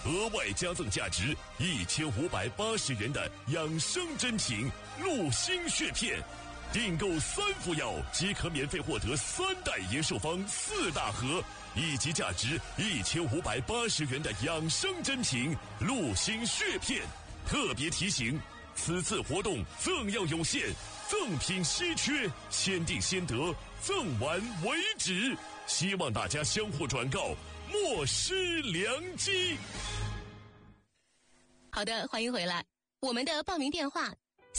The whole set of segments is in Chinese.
额外加赠价值1580元的养生珍品鹿心血片，订购3副药即可免费获得3代延寿方4大盒，以及价值1580元的养生珍品鹿心血片。特别提醒，此次活动赠药有限，赠品稀缺，先订先得，赠完为止。希望大家相互转告，莫失良机。 好的，欢迎回来。我们的报名电话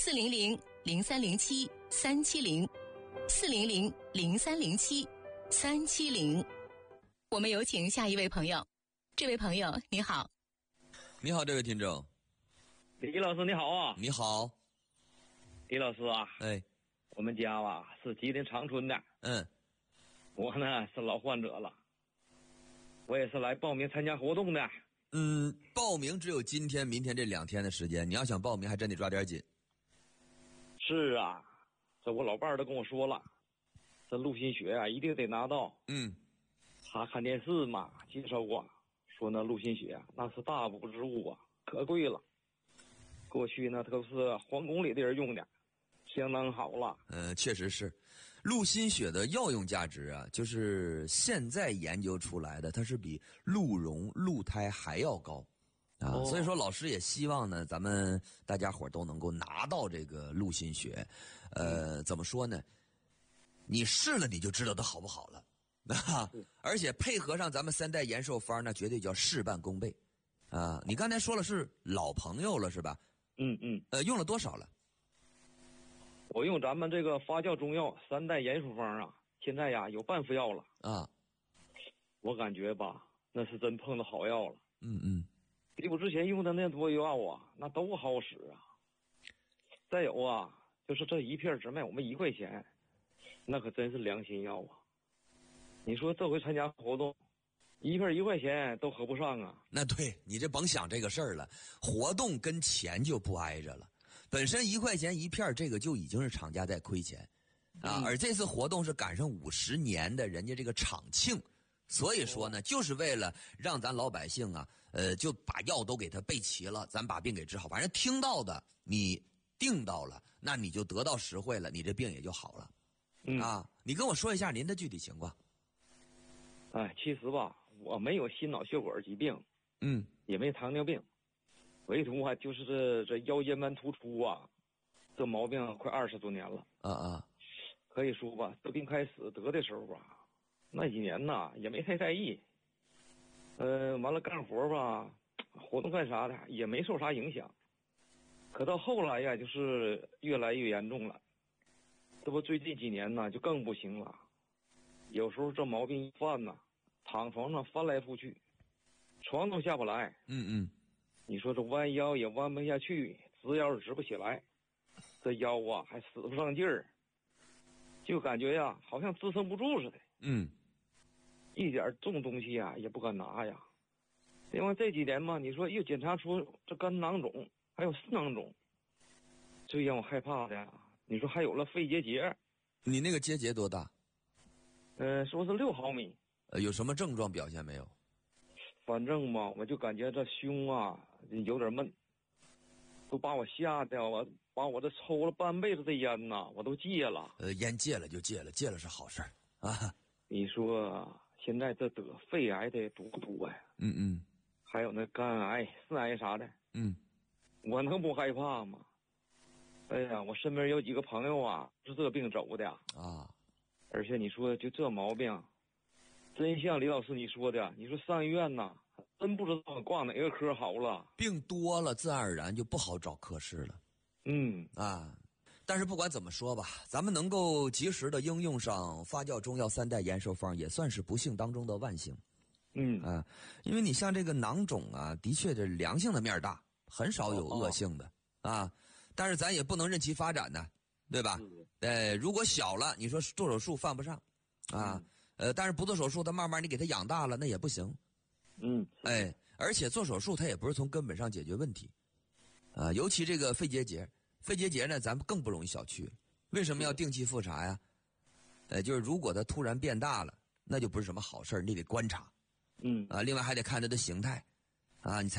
400-0307-370，400-0307-370。我们有请下一位朋友。这位朋友你好。 你好，这位听众。 李老师你好啊。 你好。 李老师啊， 哎， 我们家吧是吉林长春的。我呢是老患者了，我也是来报名参加活动的。 报名只有今天明天这2天的时间，你要想报名还真得抓点紧。 是啊，这我老伴儿都跟我说了，这陆心血啊一定得拿到。他看电视嘛介绍过，说那陆心血那是大补之物啊，可贵了。过去呢都是皇宫里的人用的，相当好了。 确实是，鹿心血的药用价值啊，就是现在研究出来的，它是比鹿茸、鹿胎还要高啊。所以说，老师也希望呢，咱们大家伙都能够拿到这个鹿心血。怎么说呢？你试了你就知道它好不好了啊！而且配合上咱们3代延寿方，那绝对叫事半功倍啊！你刚才说了是老朋友了是吧？用了多少了？ 我用咱们这个发酵中药3代延寿方啊，现在呀有半副药了啊。 我感觉吧，那是真碰到好药了。比我之前用的那多药啊，那都好使啊。再有啊，就是这一片只卖我们1块钱，那可真是良心药啊。你说这回参加活动，一片1块钱都合不上啊。 那对，你这甭想这个事儿了，活动跟钱就不挨着了。本身1块钱一片，这个就已经是厂家在亏钱啊。而这次活动是赶上50年的人家这个厂庆，所以说呢，就是为了让咱老百姓啊，就把药都给他备齐了，咱把病给治好。反正听到的你定到了，那你就得到实惠了，你这病也就好了。你跟我说一下您的具体情况。 其实吧，我没有心脑血管疾病，也没糖尿病，唯独啊就是这腰间盘突出啊，这毛病快20多年了。可以说吧，这病开始得的时候啊，那几年呐也没太在意，完了干活吧，活动干啥的也没受啥影响。可到后来呀，就是越来越严重了。这不最近几年呢就更不行了，有时候这毛病一犯呢，躺床上翻来覆去，床都下不来。你说这弯腰也弯不下去，直腰也直不起来，这腰啊还使不上劲儿，就感觉呀好像支撑不住似的。一点重东西啊也不敢拿呀。另外这几年嘛，你说又检查出这肝囊肿还有肾囊肿，最让我害怕的呀，你说还有了肺结节。 你那个结节多大？ 说是6毫米。 有什么症状表现没有？ 反正嘛，我就感觉这胸啊有点闷，都把我吓得我把我这抽了半辈子的烟呐，我都戒了。 烟戒了就戒了，戒了是好事啊。 你说现在这得肺癌的多不多呀？还有那肝癌、肾癌啥的。我能不害怕吗？哎呀，我身边有几个朋友啊是这病走的啊。而且你说就这毛病，真像李老师你说的，你说上医院呐，真不知道挂哪个科好了。 病多了，自然而然就不好找科室了。但是不管怎么说吧，咱们能够及时的应用上发酵中药3代延寿方，也算是不幸当中的万幸。因为你像这个囊肿啊，的确这良性的面大，很少有恶性的啊。但是咱也不能任其发展呢，对吧？如果小了，你说做手术犯不上啊。但是不做手术，它慢慢你给它养大了，那也不行。而且做手术它也不是从根本上解决问题啊。尤其这个肺结节呢，咱们更不容易小觑。为什么要定期复查呀？就是如果它突然变大了，那就不是什么好事，你得观察。另外还得看它的形态啊，你才